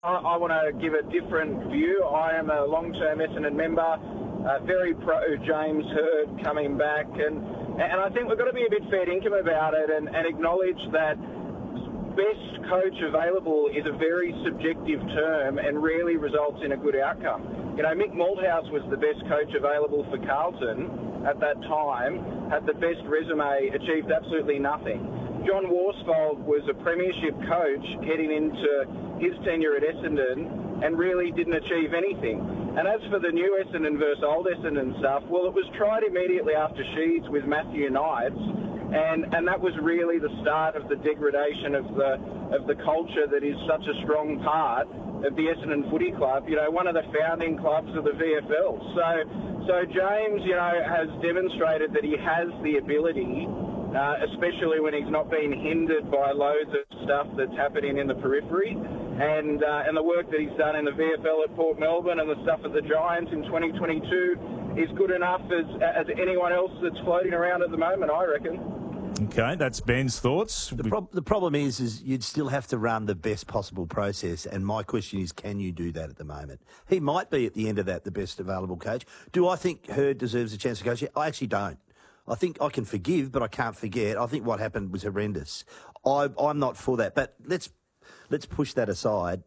I want to give a different view. I am a long-term Essendon member, very pro James Hird coming back, and I think we've got to be a bit fair dinkum about it and acknowledge that best coach available is a very subjective term and rarely results in a good outcome. You know, Mick Malthouse was the best coach available for Carlton at that time, had the best resume, achieved absolutely nothing. John Worsfold was a premiership coach heading into his tenure at Essendon and really didn't achieve anything. And as for the new Essendon versus old Essendon stuff, well, it was tried immediately after Sheeds with Matthew Knights, and that was really the start of the degradation of the culture that is such a strong part of the Essendon Footy Club, you know, one of the founding clubs of the VFL. So James, you know, has demonstrated that he has the ability, especially when he's not being hindered by loads of stuff that's happening in the periphery. And the work that he's done in the VFL at Port Melbourne and the stuff at the Giants in 2022 is good enough as anyone else that's floating around at the moment, I reckon. Okay, that's Ben's thoughts. The problem is you'd still have to run the best possible process, and my question is, can you do that at the moment? He might be at the end of that the best available coach. Do I think Hird deserves a chance to coach? I actually don't. I think I can forgive, but I can't forget. I think what happened was horrendous. I'm not for that, but let's push that aside.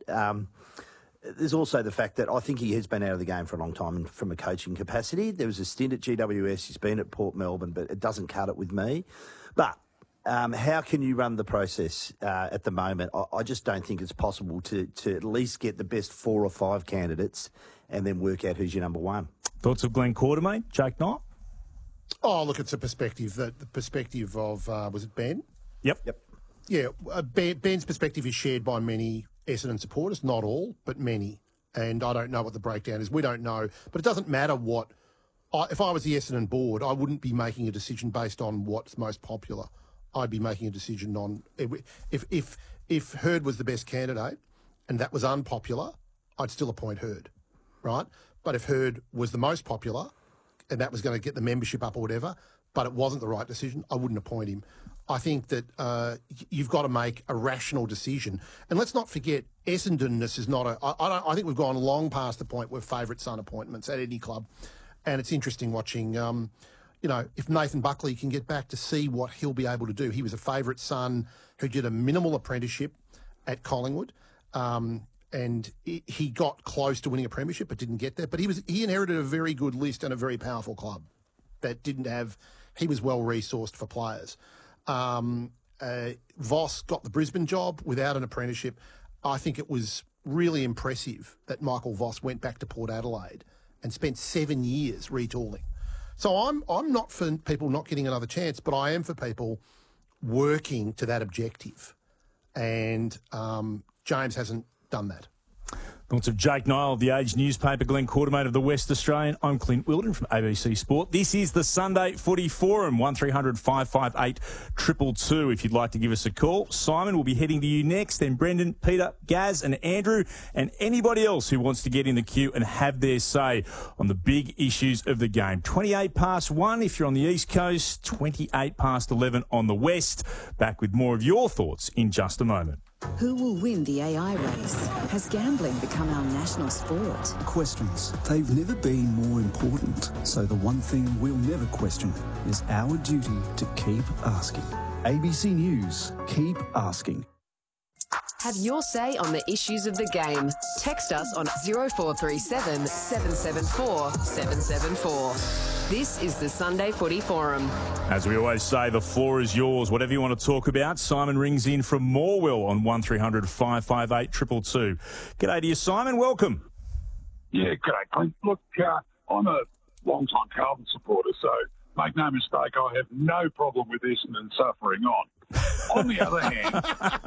There's also the fact that I think he has been out of the game for a long time from a coaching capacity. There was a stint at GWS. He's been at Port Melbourne, but it doesn't cut it with me. But how can you run the process at the moment? I just don't think it's possible to at least get the best 4 or 5 candidates and then work out who's your number one. Thoughts of Glenn Quartermaine, Jake Knight? Oh, look, it's a perspective. The perspective of, was it Ben? Yep. Yeah, Ben's perspective is shared by many Essendon supporters, not all, but many. And I don't know what the breakdown is. We don't know. But it doesn't matter what... if I was the Essendon board, I wouldn't be making a decision based on what's most popular. I'd be making a decision on... If Hird was the best candidate and that was unpopular, I'd still appoint Hird, right? But if Hird was the most popular and that was going to get the membership up or whatever, but it wasn't the right decision, I wouldn't appoint him. I think that you've got to make a rational decision. And let's not forget, Essendonness is not a... I think we've gone long past the point where favourite son appointments at any club. And it's interesting watching, if Nathan Buckley can get back to see what he'll be able to do. He was a favourite son who did a minimal apprenticeship at Collingwood. And he got close to winning a premiership but didn't get there. But he inherited a very good list and a very powerful club that didn't have... He was well-resourced for players. Voss got the Brisbane job without an apprenticeship. I think it was really impressive that Michael Voss went back to Port Adelaide and spent 7 years retooling. So I'm not for people not getting another chance, but I am for people working to that objective. And James hasn't done that. Thoughts of Jake Niall of The Age newspaper, Glenn Quartermaine of The West Australian. I'm Clint Wilden from ABC Sport. This is the Sunday Footy Forum, 1300 558 222 if you'd like to give us a call. Simon will be heading to you next, then Brendan, Peter, Gaz and Andrew and anybody else who wants to get in the queue and have their say on the big issues of the game. 28 past 1 if you're on the East Coast, 28 past 11 on the West. Back with more of your thoughts in just a moment. Who will win the AI race? Has gambling become our national sport? Questions. They've never been more important. So the one thing we'll never question is our duty to keep asking. ABC News. Keep asking. Have your say on the issues of the game. Text us on 0437 774 774. This is the Sunday Footy Forum. As we always say, the floor is yours. Whatever you want to talk about, Simon rings in from Morwell on 1300 558 222. G'day to you, Simon. Welcome. Yeah, g'day, Clint. Look, I'm a long-time Carlton supporter, so make no mistake, I have no problem with Essendon suffering on. On the other hand,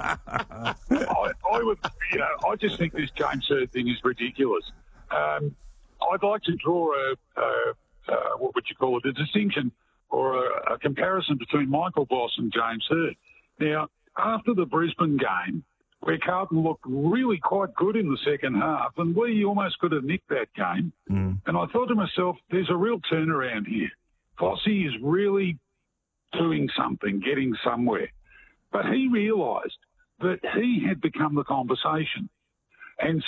I just think this James Hird thing is ridiculous. I'd like to draw what would you call it, a distinction or a comparison between Michael Voss and James Hird. Now, after the Brisbane game, where Carlton looked really quite good in the second half, and we almost could have nicked that game, and I thought to myself, there's a real turnaround here. Vossie is really doing something, getting somewhere. But he realised that he had become the conversation. And